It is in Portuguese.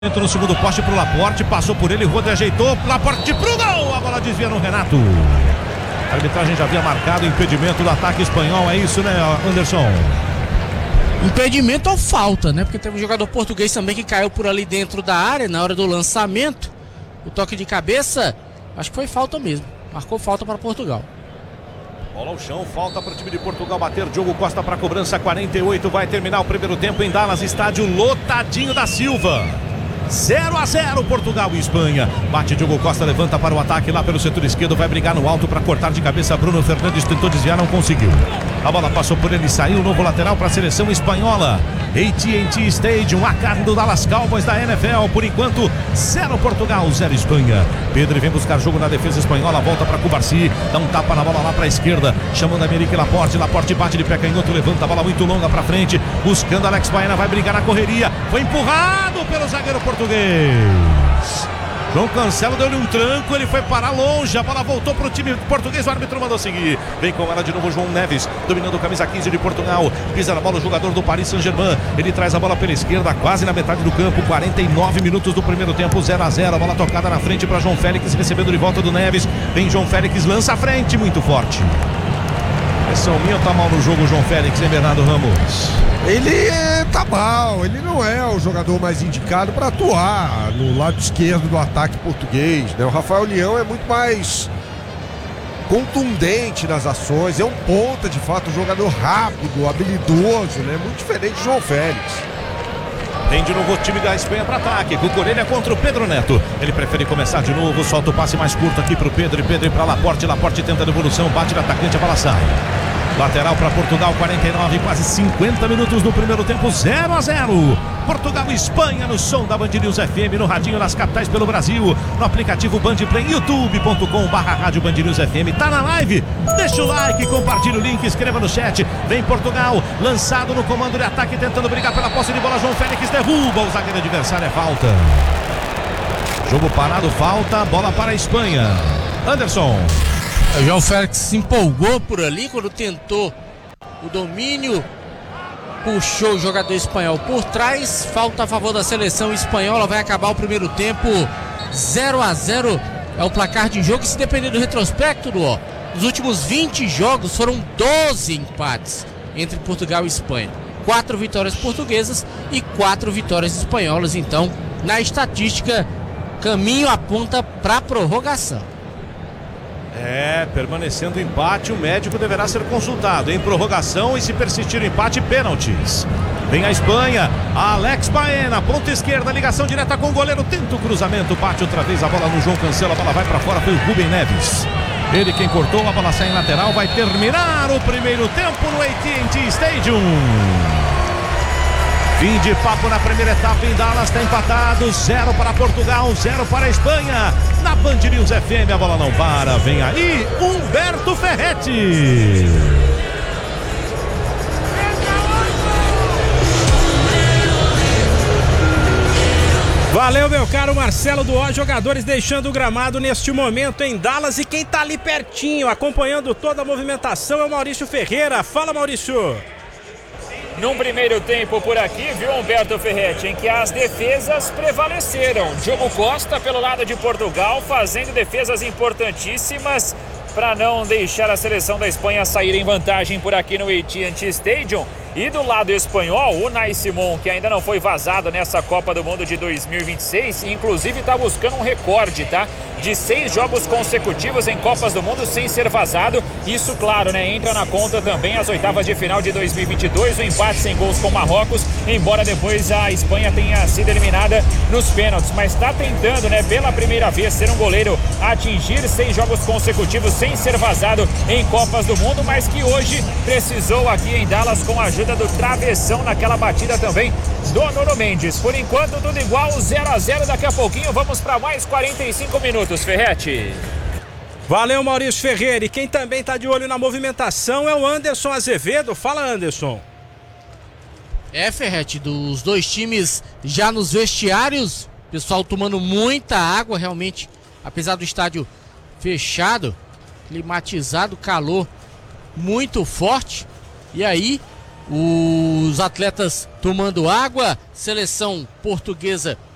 Entrou no segundo poste pro Laporte, passou por ele, Rode ajeitou, Laporte pro gol, a bola desvia no Renato. A arbitragem já havia marcado impedimento do ataque espanhol, é isso, né, Anderson? Impedimento ou falta, né? Porque teve um jogador português também que caiu por ali dentro da área na hora do lançamento. O toque de cabeça, acho que foi falta mesmo. Marcou falta para Portugal. Bola ao chão, falta para o time de Portugal bater. Diogo Costa para a cobrança, 48. Vai terminar o primeiro tempo em Dallas, estádio lotadinho da Silva. 0-0 Portugal e Espanha. Bate Diogo Costa, levanta para o ataque lá pelo setor esquerdo, vai brigar no alto para cortar de cabeça. Bruno Fernandes tentou desviar, não conseguiu. A bola passou por ele, saiu, novo lateral para a seleção espanhola. AT&T Stadium, a carne do Dallas Cowboys da NFL. Por enquanto, 0 Portugal, 0 Espanha. Pedro vem buscar jogo na defesa espanhola, volta para Cubarci, dá um tapa na bola lá para a esquerda, chamando a América Laporte. Laporte bate de pé canhoto, levanta a bola muito longa para frente, buscando Alex Baena, vai brigar na correria. Foi empurrado pelo zagueiro português. João Cancelo deu-lhe um tranco, ele foi parar longe, a bola voltou para o time português, o árbitro mandou seguir. Vem com ela de novo João Neves, dominando o camisa 15 de Portugal, pisa na bola o jogador do Paris Saint-Germain, ele traz a bola pela esquerda, quase na metade do campo, 49 minutos do primeiro tempo, 0-0, a bola tocada na frente para João Félix, recebendo de volta do Neves, vem João Félix, lança a frente, muito forte. Pressão minha ou tá mal no jogo João Félix, hein, Bernardo Ramos? Ele tá mal, ele não é o jogador mais indicado para atuar no lado esquerdo do ataque português, né? O Rafael Leão é muito mais contundente nas ações, é um ponta de fato, um jogador rápido, habilidoso, né? Muito diferente de João Félix. Tem de novo o time da Espanha para ataque, Cucurella contra o Pedro Neto. Ele prefere começar de novo, solta o passe mais curto aqui pro Pedro, e Pedro para Laporte, Laporte tenta a devolução, bate no atacante, a bola sai. Lateral para Portugal, 49, quase 50 minutos no primeiro tempo, 0-0. Portugal e Espanha no som da Band News FM, no radinho nas capitais pelo Brasil, no aplicativo Bandplay, youtube.com/rádio Band News FM. Tá na live? Deixa o like, compartilha o link, escreva no chat. Vem Portugal, lançado no comando de ataque, tentando brigar pela posse de bola. João Félix derruba o zagueiro adversário, é falta. Jogo parado, falta, bola para a Espanha. Anderson. O João Félix se empolgou por ali quando tentou o domínio, puxou o jogador espanhol por trás, falta a favor da seleção espanhola, vai acabar o primeiro tempo, 0-0 é o placar de jogo. E se depender do retrospecto, nos últimos 20 jogos foram 12 empates entre Portugal e Espanha, 4 vitórias portuguesas e 4 vitórias espanholas. Então, na estatística, caminho aponta para a prorrogação. Permanecendo o empate, o médico deverá ser consultado em prorrogação e, se persistir o empate, pênaltis. Vem a Espanha, Alex Baena, ponta esquerda, ligação direta com o goleiro, tenta o cruzamento, bate outra vez a bola no João Cancelo, a bola vai para fora, foi o Rubem Neves. Ele quem cortou, a bola sai em lateral, vai terminar o primeiro tempo no AT&T Stadium. Fim de papo na primeira etapa em Dallas, está empatado, 0 para Portugal, 0 para a Espanha. Na Band News FM a bola não para, vem aí Humberto Ferretti. Valeu, meu caro Marcelo do O, jogadores deixando o gramado neste momento em Dallas, e quem tá ali pertinho, acompanhando toda a movimentação, é o Maurício Ferreira. Fala, Maurício. Num primeiro tempo por aqui, viu, Humberto Ferretti, em que as defesas prevaleceram. Diogo Costa pelo lado de Portugal, fazendo defesas importantíssimas para não deixar a seleção da Espanha sair em vantagem por aqui no AT&T Stadium. E do lado espanhol, o Unai Simón, que ainda não foi vazado nessa Copa do Mundo de 2026, inclusive está buscando um recorde, tá? De 6 jogos consecutivos em Copas do Mundo sem ser vazado. Isso, claro, né? Entra na conta também as oitavas de final de 2022, o empate sem gols com Marrocos, embora depois a Espanha tenha sido eliminada nos pênaltis. Mas está tentando, né? Pela primeira vez ser um goleiro a atingir 6 jogos consecutivos sem ser vazado em Copas do Mundo, mas que hoje precisou aqui em Dallas com a ajuda do travessão naquela batida também do Nuno Mendes. Por enquanto tudo igual, 0-0, daqui a pouquinho vamos para mais 45 minutos, Ferretti. Valeu, Maurício Ferreira. E quem também tá de olho na movimentação é o Anderson Azevedo. Fala, Anderson. Ferretti, dos dois times já nos vestiários, pessoal tomando muita água, realmente, apesar do estádio fechado, climatizado, calor muito forte. E aí, os atletas tomando água, seleção portuguesa